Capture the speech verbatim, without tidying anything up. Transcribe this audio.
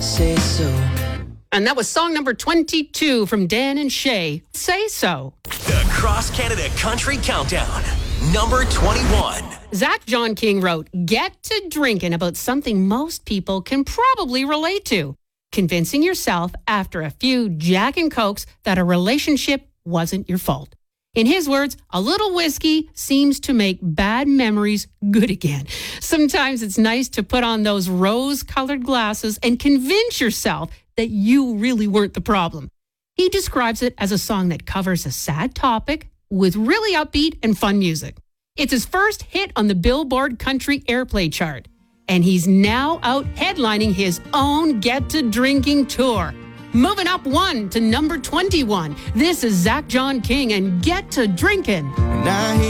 Say so. And that was song number twenty-two from Dan and Shay, Say So. The Cross Canada Country Countdown, number twenty-one. Zach John King wrote, "Get to drinking" about something most people can probably relate to. Convincing yourself after a few Jack and Cokes that a relationship wasn't your fault. In his words, a little whiskey seems to make bad memories good again. Sometimes it's nice to put on those rose-colored glasses and convince yourself that you really weren't the problem. He describes it as a song that covers a sad topic with really upbeat and fun music. It's his first hit on the Billboard Country Airplay chart, and he's now out headlining his own Get to Drinking tour. Moving up one to number twenty-one. This is Zach John King and Get to Drinking. And I